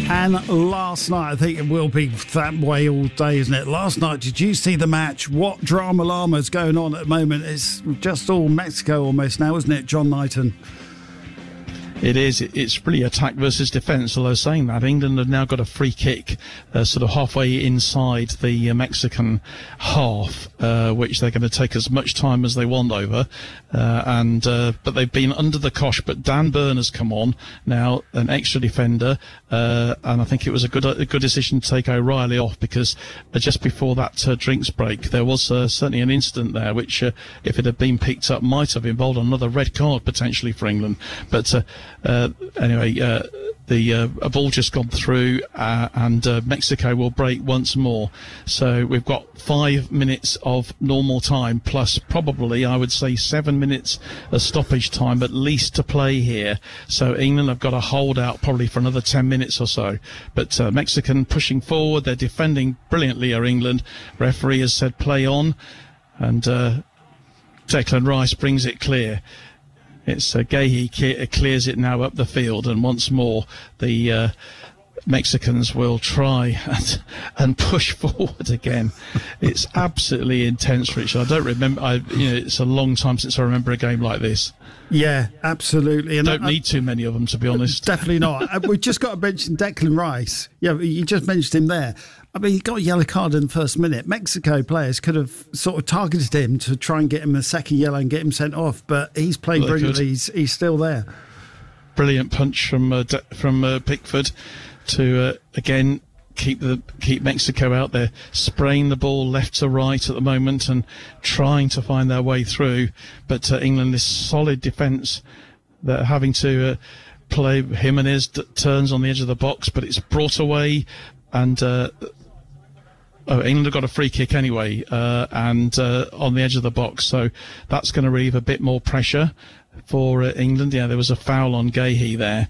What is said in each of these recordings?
And last night, I think it will be that way all day, isn't it? Last night, did you see the match? What drama llama's going on at the moment? It's just all Mexico almost now, isn't it, John Knighton? It is. It's really attack versus defence. Although saying that, England have now got a free kick sort of halfway inside the Mexican half, which they're going to take as much time as they want over. But they've been under the cosh. But Dan Burn has come on now, an extra defender, and I think it was a good decision to take O'Reilly off, because just before that drinks break, there was certainly an incident there which, if it had been picked up, might have involved another red card potentially for England. But anyway, a ball just gone through, and Mexico will break once more. So we've got 5 minutes of normal time, plus probably, I would say, 7 minutes of stoppage time at least to play here. So England have got to hold out probably for another 10 minutes or so. But Mexican pushing forward, they're defending brilliantly, are England. Referee has said play on, and Declan Rice brings it clear. It's Gahey clears it now up the field, and once more the Mexicans will try and push forward again. It's absolutely intense, Richard. I don't remember. It's a long time since I remember a game like this. Yeah, absolutely. And don't need too many of them, to be honest. Definitely not. We've just got to mention Declan Rice. Yeah, you just mentioned him there. I mean, he got a yellow card in the first minute. Mexico players could have sort of targeted him to try and get him a second yellow and get him sent off, but he's playing brilliantly. He's still there. Brilliant punch from Pickford to again keep Mexico out there, spraying the ball left to right at the moment and trying to find their way through. But England, this solid defence, they're having to play. Jimenez turns on the edge of the box, but it's brought away, and England have got a free kick anyway, and on the edge of the box, so that's going to relieve a bit more pressure for England. Yeah, there was a foul on Gahey there,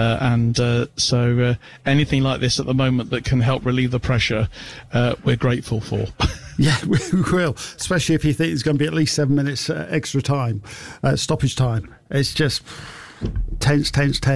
so anything like this at the moment that can help relieve the pressure, we're grateful for. Yeah, we will, especially if you think there's going to be at least 7 minutes extra time, stoppage time. It's just tense.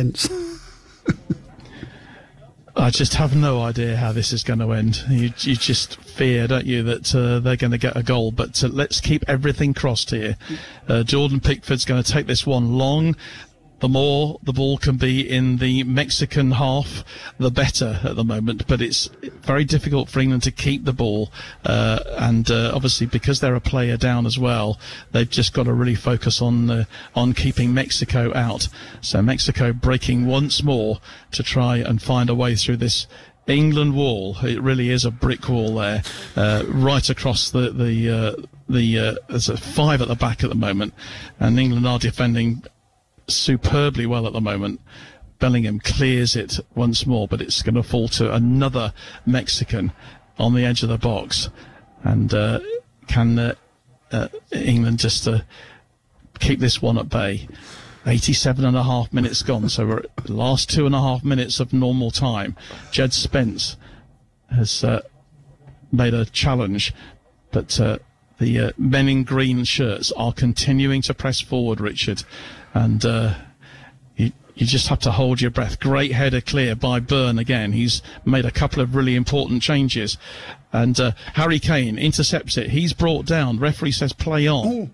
I just have no idea how this is going to end. You just fear, don't you, that they're going to get a goal. But let's keep everything crossed here. Jordan Pickford's going to take this one long. The more the ball can be in the Mexican half, the better at the moment. But it's very difficult for England to keep the ball. And obviously, because they're a player down as well, they've just got to really focus on keeping Mexico out. So Mexico breaking once more to try and find a way through this England wall. It really is a brick wall there, right across there's a 5 at the back at the moment. And England are defending superbly well at the moment. Bellingham clears it once more, but it's going to fall to another Mexican on the edge of the box. And can England just keep this one at bay? 87.5 minutes gone, so we're at the last 2.5 minutes of normal time. Jed Spence has made a challenge, but the men in green shirts are continuing to press forward, Richard. And you just have to hold your breath. Great header clear by Byrne again. He's made a couple of really important changes. And Harry Kane intercepts it. He's brought down. Referee says play on.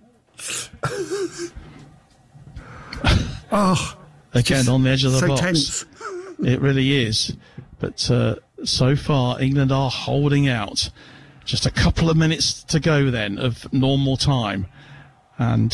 Again on the edge of the box. Tense. It really is. But so far, England are holding out. Just a couple of minutes to go then of normal time. And